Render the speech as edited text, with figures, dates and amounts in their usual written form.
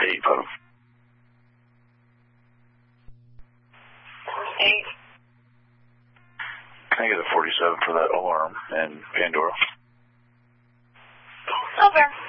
8 photo. 8. Can I get a 47 for that alarm and Pandora? Over.